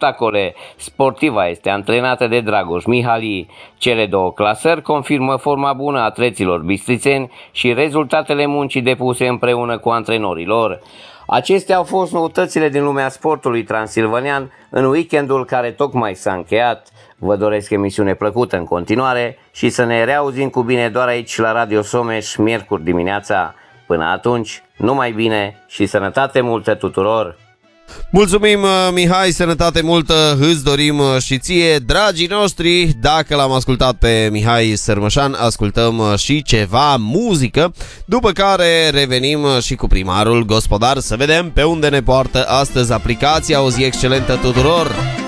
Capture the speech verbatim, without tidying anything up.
obstacole. Sportiva este antrenată de Dragoș Mihali. Cele două clasări confirmă forma bună a atleților bistrițeni și rezultatele muncii depuse împreună cu antrenorii lor. Acestea au fost noutățile din lumea sportului transilvanian în weekendul care tocmai s-a încheiat. Vă doresc emisiune plăcută în continuare și să ne reauzim cu bine doar aici la Radio Someș, miercuri dimineața. Până atunci, numai bine și sănătate multă tuturor! Mulțumim, Mihai, sănătate multă îți dorim și ție, dragii noștri. Dacă l-am ascultat pe Mihai Sărmășan, ascultăm și ceva muzică, după care revenim și cu primarul gospodar să vedem pe unde ne poartă astăzi aplicația. O zi excelentă tuturor!